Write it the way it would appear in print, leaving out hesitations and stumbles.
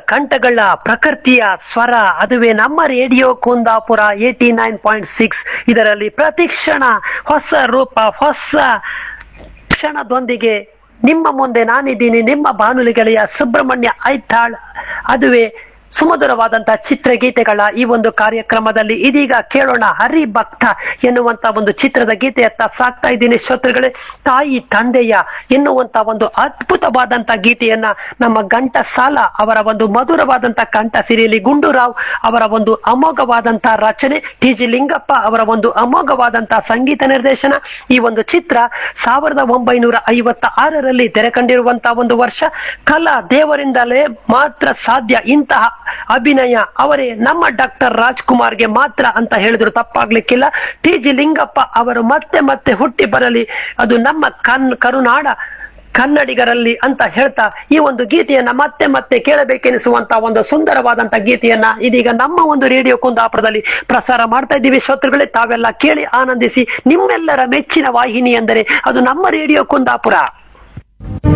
ಕಂಠಗಳ ಪ್ರಕೃತಿಯ ಸ್ವರ, ಅದುವೇ ನಮ್ಮ ರೇಡಿಯೋ ಕುಂದಾಪುರ 89.6. ಇದರಲ್ಲಿ ಪ್ರತಿಕ್ಷಣ ಹೊಸ ರೂಪ, ಹೊಸ ಕ್ಷಣದೊಂದಿಗೆ ನಿಮ್ಮ ಮುಂದೆ ನಾನಿದ್ದೀನಿ, ನಿಮ್ಮ ಬಾನುಲಿ ಗೆಳೆಯ ಸುಬ್ರಹ್ಮಣ್ಯ ಐತಾಳ್. ಅದುವೇ ಸುಮಧುರವಾದಂತಹ ಚಿತ್ರಗೀತೆಗಳ ಈ ಒಂದು ಕಾರ್ಯಕ್ರಮದಲ್ಲಿ ಇದೀಗ ಕೇಳೋಣ ಹರಿಭಕ್ತ ಎನ್ನುವಂತ ಒಂದು ಚಿತ್ರದ ಗೀತೆಯತ್ತ ಸಾಕ್ತಾ ಇದ್ದೀನಿ ಶ್ರೋತೃಗಳೇ. ತಾಯಿ ತಂದೆಯ ಎನ್ನುವಂತ ಒಂದು ಅದ್ಭುತವಾದಂತ ಗೀತೆಯನ್ನ ನಮ್ಮ ಘಂಟಸಾಲ ಅವರ ಒಂದು ಮಧುರವಾದಂತ ಕಂಠ ಸಿರಿಯಲ್ಲಿ, ಗುಂಡೂರಾವ್ ಅವರ ಒಂದು ಅಮೋಘವಾದಂತ ರಚನೆ, ಟಿ.ಜಿ. ಲಿಂಗಪ್ಪ ಅವರ ಒಂದು ಅಮೋಘವಾದಂತ ಸಂಗೀತ ನಿರ್ದೇಶನ. ಈ ಒಂದು ಚಿತ್ರ 1956ರಲ್ಲಿ ತೆರೆ ಕಂಡಿರುವಂತಹ ಒಂದು ವರ್ಷ. ಕಲಾ ದೇವರಿಂದಲೇ ಮಾತ್ರ ಸಾಧ್ಯ, ಇಂತಹ ಅಭಿನಯ ಅವರೇ ನಮ್ಮ ಡಾಕ್ಟರ್ ರಾಜ್ಕುಮಾರ್ಗೆ ಮಾತ್ರ ಅಂತ ಹೇಳಿದ್ರು ತಪ್ಪಾಗ್ಲಿಕ್ಕಿಲ್ಲ. ಟಿ.ಜಿ. ಲಿಂಗಪ್ಪ ಅವರು ಮತ್ತೆ ಮತ್ತೆ ಹುಟ್ಟಿ ಬರಲಿ, ಅದು ನಮ್ಮ ಕರುನಾಡ ಕನ್ನಡಿಗರಲ್ಲಿ ಅಂತ ಹೇಳ್ತಾ ಈ ಒಂದು ಗೀತೆಯನ್ನ ಮತ್ತೆ ಮತ್ತೆ ಕೇಳಬೇಕೆನಿಸುವಂತ ಒಂದು ಸುಂದರವಾದಂತ ಗೀತೆಯನ್ನ ಇದೀಗ ನಮ್ಮ ಒಂದು ರೇಡಿಯೋ ಕುಂದಾಪುರದಲ್ಲಿ ಪ್ರಸಾರ ಮಾಡ್ತಾ ಇದ್ದೀವಿ ಶ್ರೋತೃಗಳೇ. ತಾವೆಲ್ಲ ಕೇಳಿ ಆನಂದಿಸಿ. ನಿಮ್ಮೆಲ್ಲರ ಮೆಚ್ಚಿನ ವಾಹಿನಿ ಎಂದರೆ ಅದು ನಮ್ಮ ರೇಡಿಯೋ ಕುಂದಾಪುರ.